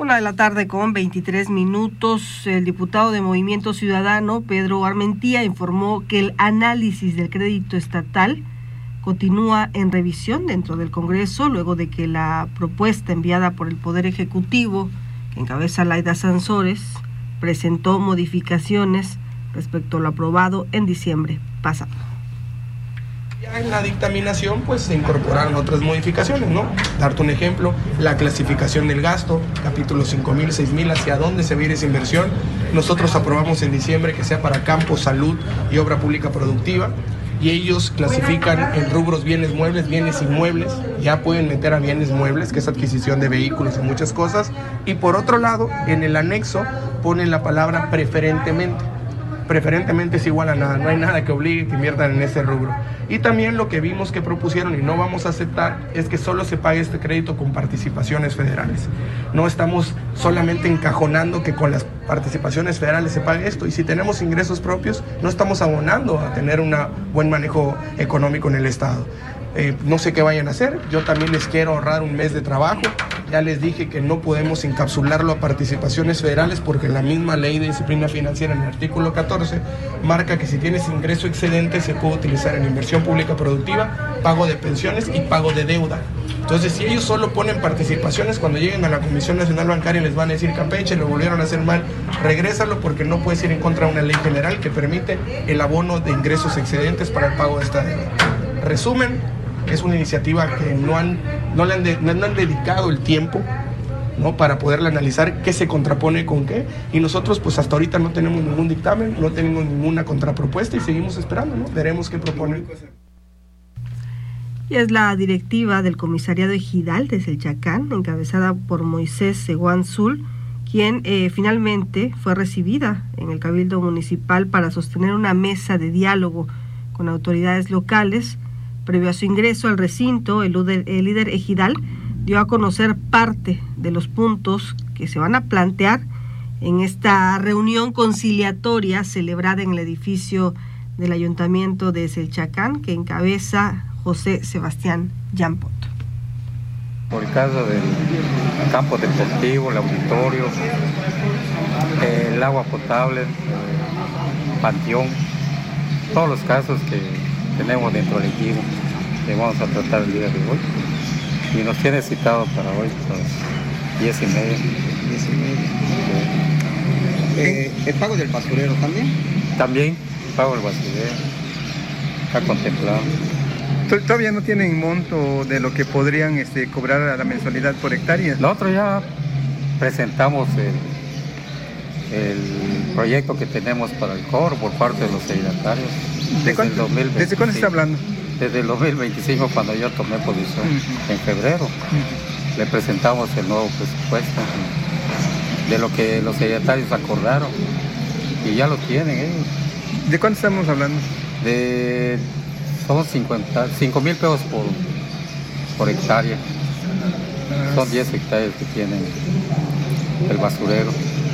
1:00 con 23 minutos. El diputado de Movimiento Ciudadano, Pedro Armentía, informó que el análisis del crédito estatal continúa en revisión dentro del Congreso, luego de que la propuesta enviada por el Poder Ejecutivo, que encabeza Laida Sansores, presentó modificaciones respecto a lo aprobado en diciembre pasado. Ya en la dictaminación pues se incorporaron otras modificaciones, ¿no? Darte un ejemplo, la clasificación del gasto, capítulo 5,000, 6,000, hacia dónde se va a ir esa inversión. Nosotros aprobamos en diciembre que sea para campo, salud y obra pública productiva, y ellos clasifican en rubros bienes muebles, bienes inmuebles, ya pueden meter a bienes muebles, que es adquisición de vehículos y muchas cosas, y por otro lado, en el anexo ponen la palabra preferentemente. Preferentemente es igual a nada, no hay nada que obligue que inviertan en ese rubro. Y también lo que vimos que propusieron y no vamos a aceptar es que solo se pague este crédito con participaciones federales. No estamos solamente encajonando que con las participaciones federales se pague esto, y si tenemos ingresos propios no estamos abonando a tener un buen manejo económico en el Estado. No sé qué vayan a hacer, yo también les quiero ahorrar un mes de trabajo. Ya les dije que no podemos encapsularlo a participaciones federales porque la misma ley de disciplina financiera en el artículo 14 marca que si tienes ingreso excedente se puede utilizar en inversión pública productiva, pago de pensiones y pago de deuda. Entonces, si ellos solo ponen participaciones, cuando lleguen a la Comisión Nacional Bancaria les van a decir: Campeche, lo volvieron a hacer mal, regrésalo, porque no puedes ir en contra de una ley general que permite el abono de ingresos excedentes para el pago de esta deuda. Resumen, es una iniciativa que no han dedicado el tiempo, ¿no?, para poderla analizar qué se contrapone con qué, y nosotros pues hasta ahorita no tenemos ningún dictamen, no tenemos ninguna contrapropuesta y seguimos esperando, ¿no? Veremos qué proponen. Y es la directiva del Comisariado Ejidal de Selchacán, encabezada por Moisés Seguán Zul, quien finalmente fue recibida en el Cabildo Municipal para sostener una mesa de diálogo con autoridades locales. Previo a su ingreso al recinto, el líder ejidal dio a conocer parte de los puntos que se van a plantear en esta reunión conciliatoria celebrada en el edificio del Ayuntamiento de Selchacán, que encabeza José Sebastián Jampot. Por el caso del campo deportivo, el auditorio, el agua potable, panteón, todos los casos que tenemos dentro del equipo que vamos a tratar el día de hoy, y nos tiene citado para hoy a las 10:30. ¿El pago del basurero también? También, pago del basurero está contemplado. ¿Todavía no tienen monto de lo que podrían cobrar a la mensualidad por hectárea? Nosotros ya presentamos el proyecto que tenemos para el cobro por parte de los ejidatarios. ¿Desde cuándo se está hablando? Desde el 2025, cuando yo tomé posición, en febrero, le presentamos el nuevo presupuesto de lo que los ejidatarios acordaron, y ya lo tienen ellos. ¿De cuánto estamos hablando? Son 5,000 pesos por hectárea. Son 10 hectáreas que tienen el basurero.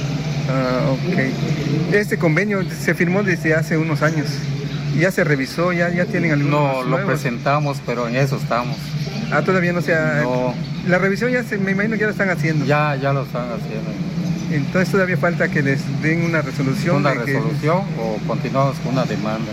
Ok. Este convenio se firmó desde hace unos años. ¿Ya se revisó? ¿Ya tienen algunos No, nuevos? lo presentamos, pero en eso estamos. Todavía no se ha... No. La revisión me imagino que ya lo están haciendo. Ya lo están haciendo. Entonces todavía falta que les den una resolución. O continuamos con una demanda.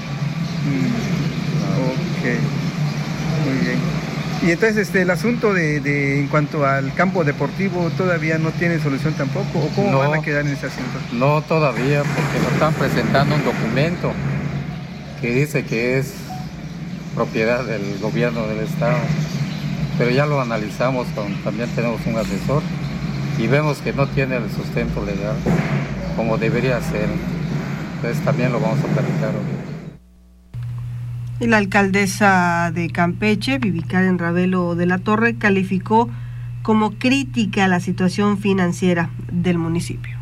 Ok, muy bien. Y entonces el asunto de en cuanto al campo deportivo todavía no tiene solución tampoco, ¿o cómo van a quedar en ese asunto? No, todavía, porque nos están presentando un documento que dice que es propiedad del gobierno del estado, pero ya lo analizamos, también tenemos un asesor y vemos que no tiene el sustento legal como debería ser. Entonces también lo vamos a platicar hoy. Y la alcaldesa de Campeche, Vivi Karen Ravelo de la Torre, calificó como crítica la situación financiera del municipio.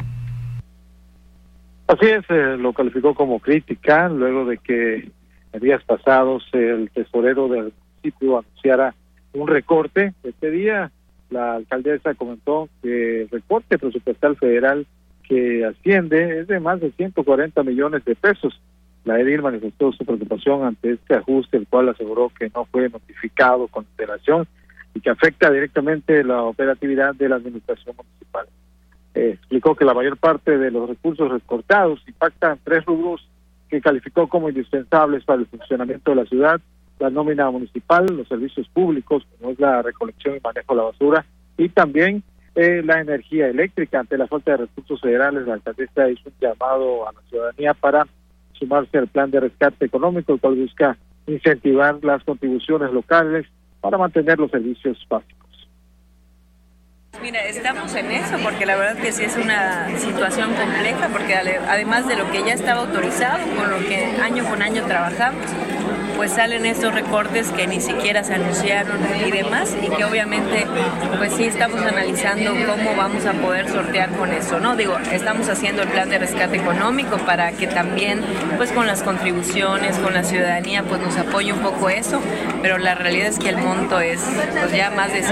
Así es, lo calificó como crítica luego de que en días pasados el tesorero del municipio anunciara un recorte. Este día la alcaldesa comentó que el recorte presupuestal federal que asciende es de más de 140 millones de pesos. La edil manifestó su preocupación ante este ajuste, el cual aseguró que no fue notificado con antelación y que afecta directamente la operatividad de la administración municipal. Explicó que la mayor parte de los recursos recortados impactan 3 rubros que calificó como indispensables para el funcionamiento de la ciudad: la nómina municipal, los servicios públicos, como es la recolección y manejo de la basura, y también la energía eléctrica. Ante la falta de recursos federales, la alcaldesa hizo un llamado a la ciudadanía para sumarse al plan de rescate económico, el cual busca incentivar las contribuciones locales para mantener los servicios básicos. Mira, estamos en eso porque la verdad que sí es una situación compleja, porque además de lo que ya estaba autorizado, con lo que año con año trabajamos, pues salen estos recortes que ni siquiera se anunciaron y demás, y que obviamente pues sí estamos analizando cómo vamos a poder sortear con eso, ¿no? Digo, estamos haciendo el plan de rescate económico para que también pues con las contribuciones, con la ciudadanía pues nos apoye un poco eso, pero la realidad es que el monto es pues ya más de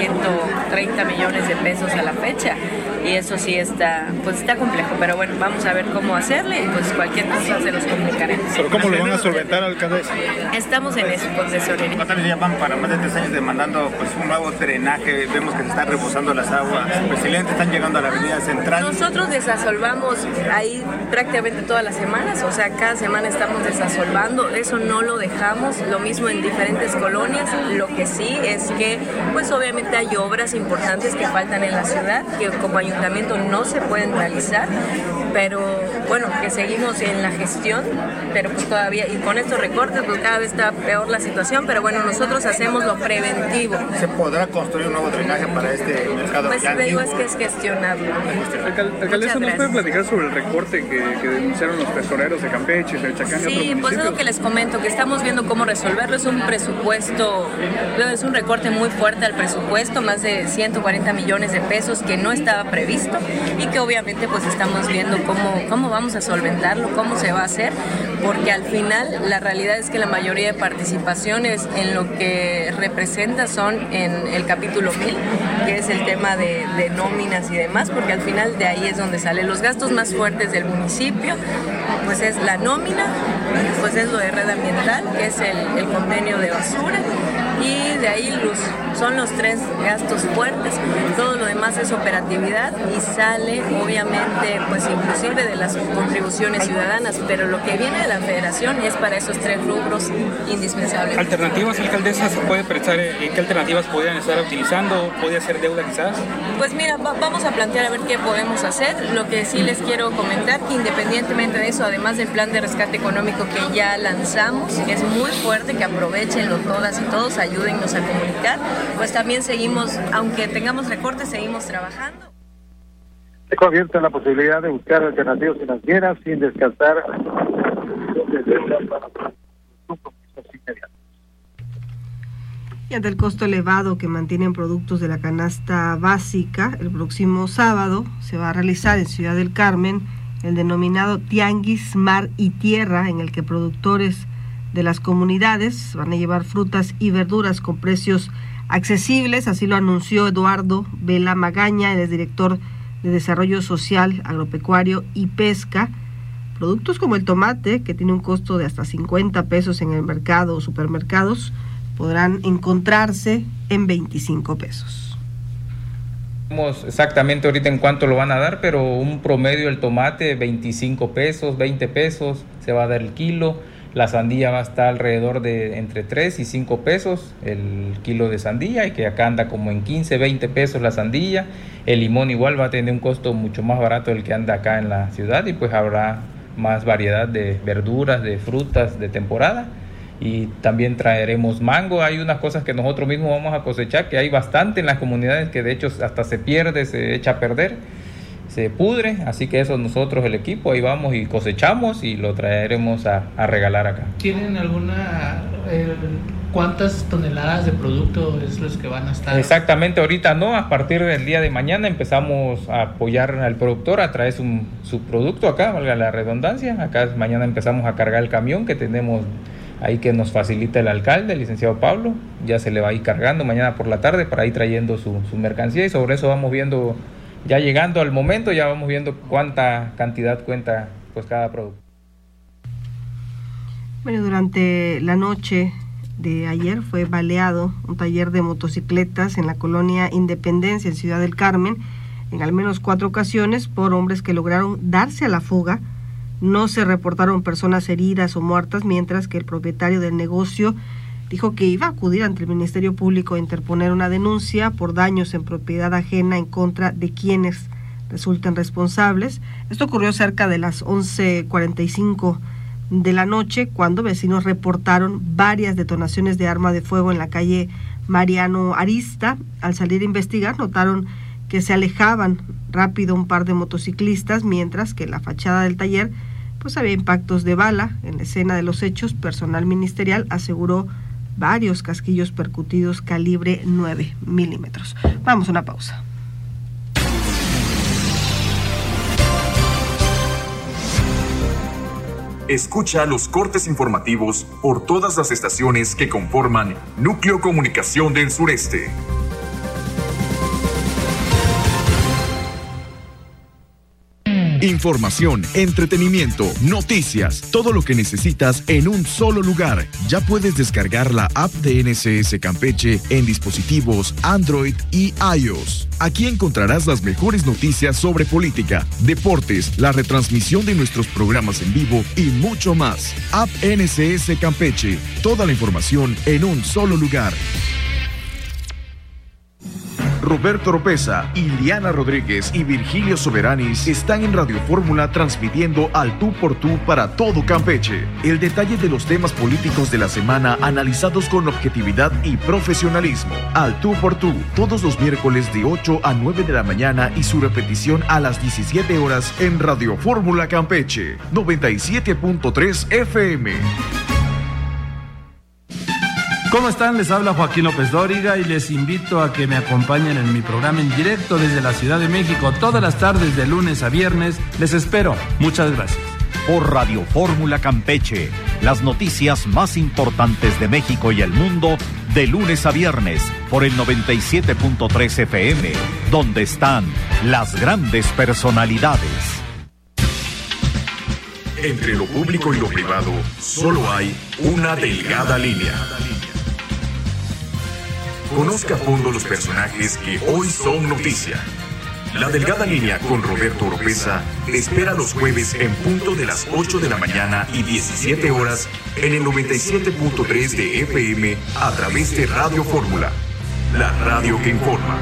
130 millones de pesos a la fecha, y eso sí está complejo, pero bueno, vamos a ver cómo hacerle y pues cualquier cosa se los comunicaremos. ¿Pero cómo lo van a solventar, alcaldesa? Estamos en eso, con tesorería. Ustedes ya van para más de 3 años demandando pues un nuevo drenaje, vemos que se están rebosando las aguas, presidente, están llegando a la avenida central. Nosotros desasolvamos ahí prácticamente todas las semanas, o sea, cada semana estamos desasolvando, eso no lo dejamos, lo mismo en diferentes colonias. Lo que sí es que pues obviamente hay obras importantes que faltan en la ciudad, que como ayuntamiento no se pueden realizar, pero bueno, que seguimos en la gestión, pero pues todavía, y con estos recortes pues cada vez está peor la situación, pero bueno, nosotros hacemos lo preventivo. ¿Se podrá construir un nuevo drenaje para este mercado? Pues te digo, es que es gestionarlo. Alcaldesa, ¿nos puede platicar sobre el recorte que denunciaron los tesoreros de Campeche, de Chacán y otros municipios? Sí, pues es lo que les comento, que estamos viendo cómo resolverlo. Es un presupuesto, es un recorte muy fuerte al presupuesto, más de 140 millones de pesos que no estaba previsto, y que obviamente pues estamos viendo cómo vamos a solventarlo, cómo se va a hacer, porque al final la realidad es que la mayoría de participaciones en lo que representa son en el capítulo 1000, que es el tema de nóminas y demás, porque al final de ahí es donde salen los gastos más fuertes del municipio, pues es la nómina, pues es lo de red ambiental, que es el convenio de basura, y de ahí son los 3 gastos fuertes. Todo lo demás es operatividad y sale obviamente pues inclusive de las contribuciones ciudadanas, pero lo que viene de la federación es para esos 3 rubros indispensables. ¿Alternativas, alcaldesa? ¿Se puede pensar en qué alternativas podrían estar utilizando? ¿Puede hacer deuda quizás? Pues mira, vamos a plantear a ver qué podemos hacer. Lo que sí les quiero comentar, que independientemente de eso, además del plan de rescate económico que ya lanzamos, que es muy fuerte, que aprovechenlo todas y todos, ayúdennos a comunicar, pues también seguimos, aunque tengamos recortes, seguimos trabajando. Dejó abierta la posibilidad de buscar alternativas financieras sin descartar y ante el costo elevado que mantienen productos de la canasta básica, el próximo sábado se va a realizar en Ciudad del Carmen el denominado Tianguis Mar y Tierra, en el que productores de las comunidades van a llevar frutas y verduras con precios accesibles. Así lo anunció Eduardo Vela Magaña, el director de Desarrollo Social, Agropecuario y Pesca. Productos como el tomate, que tiene un costo de hasta 50 pesos en el mercado o supermercados, podrán encontrarse en 25 pesos. Exactamente ahorita en cuánto lo van a dar, pero un promedio el tomate 25 pesos, 20 pesos se va a dar el kilo. La sandía va a estar alrededor de entre 3 y 5 pesos el kilo de sandía, y que acá anda como en 15, 20 pesos la sandía. El limón igual va a tener un costo mucho más barato del que anda acá en la ciudad, y pues habrá más variedad de verduras, de frutas de temporada. Y también traeremos mango. Hay unas cosas que nosotros mismos vamos a cosechar, que hay bastante en las comunidades, que de hecho hasta se pierde, se echa a perder, se pudre, así que eso nosotros, el equipo, ahí vamos y cosechamos y lo traeremos a regalar acá. ¿Tienen alguna cuántas toneladas de producto es los que van a estar? Exactamente, ahorita no, a partir del día de mañana empezamos a apoyar al productor a traer su producto acá, valga la redundancia. Acá mañana empezamos a cargar el camión que tenemos ahí, que nos facilita el alcalde, el licenciado Pablo. Ya se le va a ir cargando mañana por la tarde para ir trayendo su mercancía, y sobre eso vamos viendo. Ya llegando al momento, ya vamos viendo cuánta cantidad cuenta pues cada producto. Bueno, durante la noche de ayer fue baleado un taller de motocicletas en la colonia Independencia, en Ciudad del Carmen, en al menos 4 ocasiones por hombres que lograron darse a la fuga. No se reportaron personas heridas o muertas, mientras que el propietario del negocio dijo que iba a acudir ante el Ministerio Público a interponer una denuncia por daños en propiedad ajena en contra de quienes resulten responsables. Esto ocurrió cerca de las 11:45 de la noche, cuando vecinos reportaron varias detonaciones de arma de fuego en la calle Mariano Arista. Al salir a investigar, notaron que se alejaban rápido un par de motociclistas, mientras que en la fachada del taller pues había impactos de bala. En la escena de los hechos, personal ministerial aseguró varios casquillos percutidos calibre 9 milímetros. Vamos a una pausa. Escucha los cortes informativos por todas las estaciones que conforman Núcleo Comunicación del Sureste. Información, entretenimiento, noticias, todo lo que necesitas en un solo lugar. Ya puedes descargar la app de NSS Campeche en dispositivos Android y iOS. Aquí encontrarás las mejores noticias sobre política, deportes, la retransmisión de nuestros programas en vivo y mucho más. App NSS Campeche, toda la información en un solo lugar. Roberto Oropeza, Iliana Rodríguez y Virgilio Soberanis están en Radio Fórmula transmitiendo al tú por tú para todo Campeche. El detalle de los temas políticos de la semana analizados con objetividad y profesionalismo. Al tú por tú, todos los miércoles de 8 a 9 de la mañana y su repetición a las 17 horas en Radio Fórmula Campeche, 97.3 FM. ¿Cómo están? Les habla Joaquín López Dóriga y les invito a que me acompañen en mi programa en directo desde la Ciudad de México todas las tardes de lunes a viernes. Les espero. Muchas gracias. Por Radio Fórmula Campeche, las noticias más importantes de México y el mundo de lunes a viernes por el 97.3 FM, donde están las grandes personalidades. Entre lo público y lo privado, solo hay una delgada línea. Conozca a fondo los personajes que hoy son noticia. La delgada línea con Roberto Oropeza te espera los jueves en punto de las 8 de la mañana y 17 horas en el 97.3 de FM a través de Radio Fórmula, la radio que informa.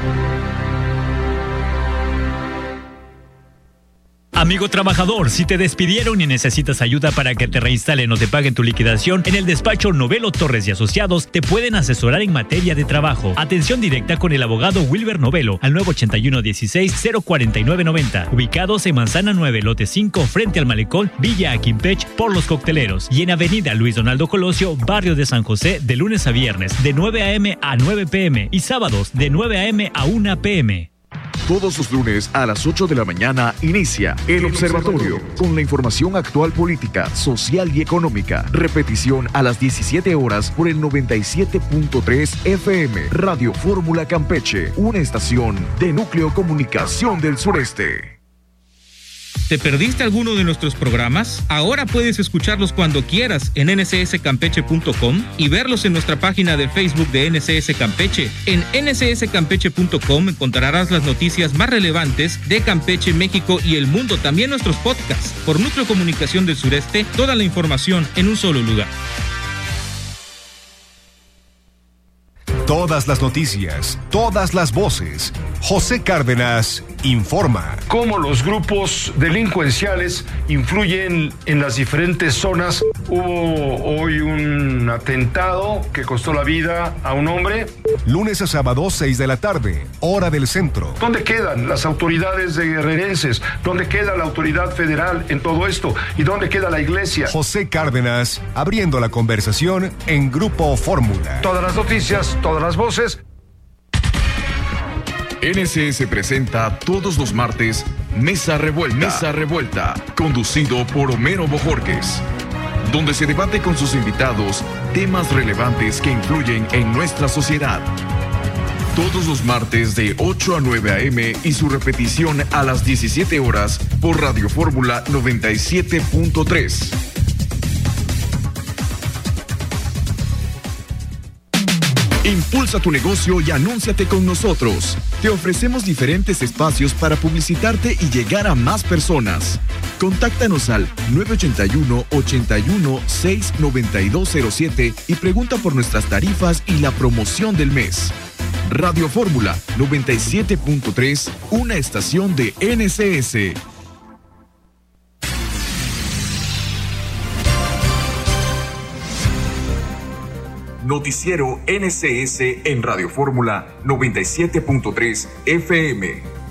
Amigo trabajador, si te despidieron y necesitas ayuda para que te reinstalen o te paguen tu liquidación, en el despacho Novelo Torres y Asociados te pueden asesorar en materia de trabajo. Atención directa con el abogado Wilber Novelo al 981-16-04990, ubicados en Manzana 9, lote 5, frente al malecón Villa Aquimpech por Los Cocteleros, y en Avenida Luis Donaldo Colosio, barrio de San José, de lunes a viernes de 9 a.m. a 9 p.m. y sábados de 9 a.m. a 1 p.m. Todos los lunes a las 8 de la mañana inicia El Observatorio con la información actual política, social y económica. Repetición a las 17 horas por el 97.3 FM. Radio Fórmula Campeche, una estación de Núcleo Comunicación del Sureste. ¿Te perdiste alguno de nuestros programas? Ahora puedes escucharlos cuando quieras en ncscampeche.com y verlos en nuestra página de Facebook de NCS Campeche. En ncscampeche.com encontrarás las noticias más relevantes de Campeche, México y el mundo, también nuestros podcasts. Por Núcleo Comunicación del Sureste, toda la información en un solo lugar. Todas las noticias, todas las voces. José Cárdenas informa. Cómo los grupos delincuenciales influyen en las diferentes zonas. Hubo hoy un atentado que costó la vida a un hombre. Lunes a sábado, 6 de la tarde, hora del centro. ¿Dónde quedan las autoridades guerrerenses? ¿Dónde queda la autoridad federal en todo esto? ¿Y dónde queda la iglesia? José Cárdenas, abriendo la conversación en Grupo Fórmula. Todas las noticias, todas las voces. NCS presenta todos los martes Mesa Revuelta, conducido por Homero Bojorquez, donde se debate con sus invitados temas relevantes que influyen en nuestra sociedad. Todos los martes de 8 a 9 a.m. y su repetición a las 17 horas por Radio Fórmula 97.3. Impulsa tu negocio y anúnciate con nosotros. Te ofrecemos diferentes espacios para publicitarte y llegar a más personas. Contáctanos al 981-81-69207 y pregunta por nuestras tarifas y la promoción del mes. Radio Fórmula 97.3, una estación de NCS. Noticiero NCS en Radio Fórmula 97.3 FM.